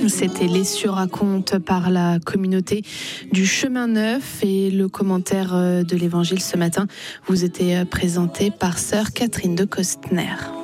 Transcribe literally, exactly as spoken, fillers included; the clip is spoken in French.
C'était les suracontes par la communauté du Chemin Neuf et le commentaire de l'Évangile ce matin vous était présenté par sœur Catherine de Costner.